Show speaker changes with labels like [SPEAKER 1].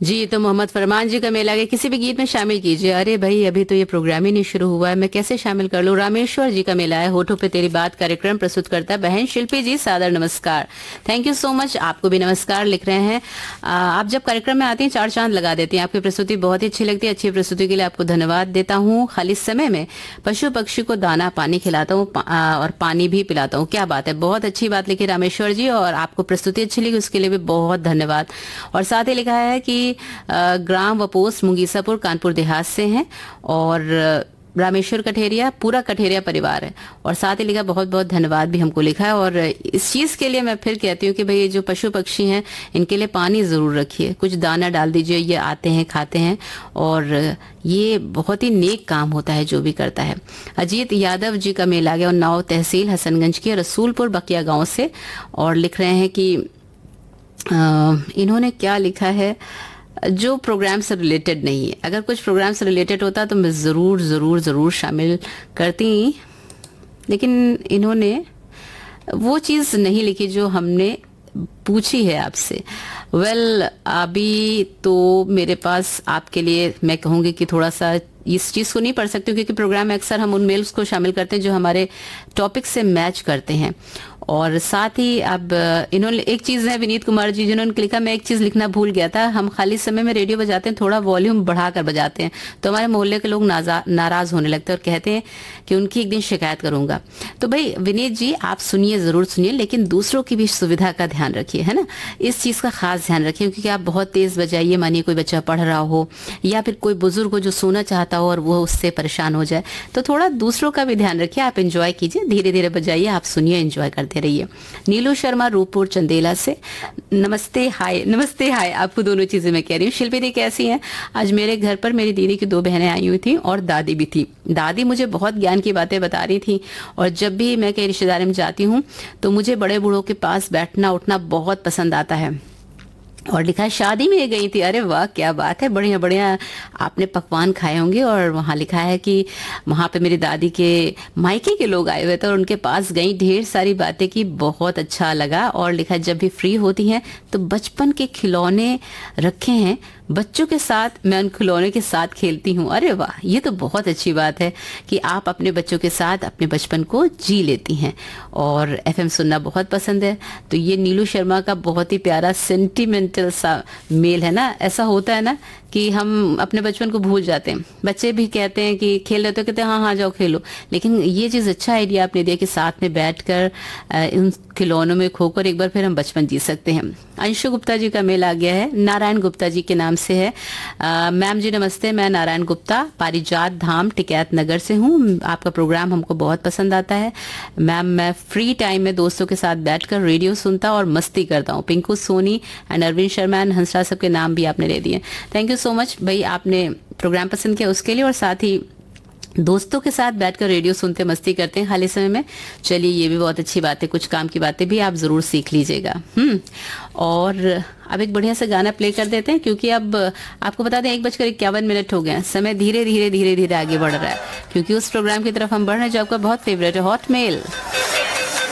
[SPEAKER 1] जी, तो मोहम्मद फरमान जी का मेला के किसी भी गीत में शामिल कीजिए। अरे भाई, अभी तो ये प्रोग्राम ही नहीं शुरू हुआ है, मैं कैसे शामिल कर लूं। रामेश्वर जी का मेला है, होठों पे तेरी बात कार्यक्रम प्रस्तुत करता है बहन शिल्पी जी, सादर नमस्कार। थैंक यू सो मच, आपको भी नमस्कार लिख रहे हैं। आप जब कार्यक्रम में आती हैं चार चांद लगा देती हैं, आपकी प्रस्तुति बहुत ही अच्छी लगती है। अच्छी प्रस्तुति के लिए आपको धन्यवाद देता हूँ। खाली समय में पशु पक्षी को दाना पानी खिलाता हूँ और पानी भी पिलाता हूँ। क्या बात है, बहुत अच्छी बात लिखी रामेश्वर जी, और आपको प्रस्तुति अच्छी लगी उसके लिए भी बहुत धन्यवाद। और साथ ही लिखा है कि ग्राम व पोस्ट मुंगीसापुर कानपुर देहात से हैं, और रामेश्वर कठेरिया पूरा कठेरिया परिवार है। और साथ ही लिखा बहुत बहुत धन्यवाद भी हमको लिखा है। और इस चीज के लिए मैं फिर कहती हूँ कि भाई जो पशु पक्षी हैं इनके लिए पानी जरूर रखिए, कुछ दाना डाल दीजिए, ये आते हैं खाते हैं, और ये बहुत ही नेक काम होता है जो भी करता है। अजीत यादव जी का मेल आ गया, और नाव तहसील हसनगंज के रसूलपुर बकिया गांव से, और लिख रहे हैं कि इन्होंने क्या लिखा है, जो प्रोग्राम से रिलेटेड नहीं है। अगर कुछ प्रोग्राम से रिलेटेड होता तो मैं ज़रूर ज़रूर ज़रूर शामिल करती, लेकिन इन्होंने वो चीज़ नहीं लिखी जो हमने पूछी है आपसे। अभी तो मेरे पास आपके लिए मैं कहूँगी कि थोड़ा सा इस चीज़ को नहीं पढ़ सकती हूँ, क्योंकि प्रोग्राम में अक्सर हम उन मेल्स को शामिल करते हैं जो हमारे टॉपिक से मैच करते हैं। और साथ ही अब इन्होंने एक चीज़ है, विनीत कुमार जी जिन्होंने लिखा, मैं एक चीज़ लिखना भूल गया था, हम खाली समय में रेडियो बजाते हैं, थोड़ा वॉल्यूम बढ़ाकर बजाते हैं तो हमारे मोहल्ले के लोग नाराज होने लगते हैं और कहते हैं कि उनकी एक दिन शिकायत करूंगा। तो भाई विनीत जी, आप सुनिए, ज़रूर सुनिए, लेकिन दूसरों की भी सुविधा का ध्यान रखिए, है ना। इस चीज़ का खास ध्यान रखिए, क्योंकि आप बहुत तेज़ बजाइए, मानिए कोई बच्चा पढ़ रहा हो या फिर कोई बुजुर्ग हो जो सोना चाहता हो और वो उससे परेशान हो जाए, तो थोड़ा दूसरों का भी ध्यान रखिए। आप एंजॉय कीजिए, धीरे धीरे बजाइए, आप सुनिए, एंजॉय करते रहिए। नीलू शर्मा रूपपुर चंदेला से, नमस्ते हाय। नमस्ते हाय, आपको दोनों चीजें मैं कह रही हूँ। शिल्पी दी कैसी हैं? आज मेरे घर पर मेरी दीदी की 2 बहनें आई हुई थी और दादी भी थी। दादी मुझे बहुत ज्ञान की बातें बता रही थी, और जब भी मैं कहीं रिश्तेदारी में जाती हूँ तो मुझे बड़े बूढ़ों के पास बैठना उठना बहुत पसंद आता है। और लिखा है शादी में गई थी। अरे वाह, क्या बात है, बढ़िया बढ़िया आपने पकवान खाए होंगे। और वहाँ लिखा है कि वहाँ पे मेरी दादी के मायके के लोग आए हुए थे और उनके पास गई, ढेर सारी बातें की, बहुत अच्छा लगा। और लिखा है जब भी फ्री होती हैं तो बचपन के खिलौने रखे हैं, बच्चों के साथ मैं उन खिलौने के साथ खेलती हूँ। अरे वाह, ये तो बहुत अच्छी बात है कि आप अपने बच्चों के साथ अपने बचपन को जी लेती हैं और एफएम सुनना बहुत पसंद है। तो ये नीलू शर्मा का बहुत ही प्यारा सेंटिमेंटल सा मेल है ना। ऐसा होता है ना कि हम अपने बचपन को भूल जाते हैं। बच्चे भी कहते हैं कि खेल रहे, तो कहते हैं हाँ हाँ जाओ खेलो, लेकिन ये चीज़ अच्छा आइडिया आपने दिया कि साथ में बैठकर इन खिलौनों में खोकर एक बार फिर हम बचपन जी सकते हैं। अंशु गुप्ता जी का मेल आ गया है, नारायण गुप्ता जी के नाम से है। मैम जी नमस्ते, मैं नारायण गुप्ता पारिजात धाम टिकैत नगर से हूँ। आपका प्रोग्राम हमको बहुत पसंद आता है मैम। मैं फ्री टाइम में दोस्तों के साथ बैठकर रेडियो सुनता और मस्ती करता हूँ। पिंकू सोनी एंड अरविंद शर्मा एंड हंसराज सबके नाम भी आपने ले दिए। थैंक यू सो मच भाई, आपने प्रोग्राम पसंद किया उसके लिए, और साथ ही दोस्तों के साथ बैठकर रेडियो सुनते मस्ती करते हैं खाली समय में। चलिए, ये भी बहुत अच्छी बात है, कुछ काम की बातें भी आप जरूर सीख लीजिएगा। और अब एक बढ़िया सा गाना प्ले कर देते हैं, क्योंकि अब आपको बता दें 1:51 हो गए। समय धीरे धीरे धीरे धीरे आगे बढ़ रहा है, क्योंकि उस प्रोग्राम की तरफ हम बढ़ रहे हैं जो आपका बहुत फेवरेट है, हॉट मेल।